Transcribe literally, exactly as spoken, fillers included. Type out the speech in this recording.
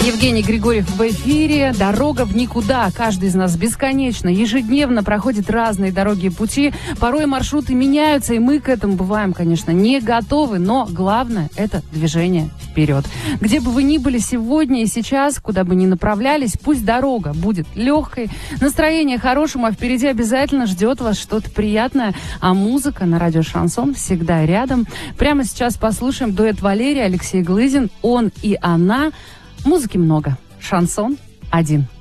Евгений Григорьев в эфире. Дорога в никуда. Каждый из нас бесконечно, ежедневно проходит разные дороги и пути. Порой маршруты меняются, и мы к этому бываем, конечно, не готовы. Но главное – это движение вперед. Где бы вы ни были сегодня и сейчас, куда бы ни направлялись, пусть дорога будет легкой, настроение хорошим, а впереди обязательно ждет вас что-то приятное. А музыка на радио «Шансон» всегда рядом. Прямо сейчас послушаем дуэт Валерия, Алексей Глызин, «Он и она». Музыки много. Шансон один.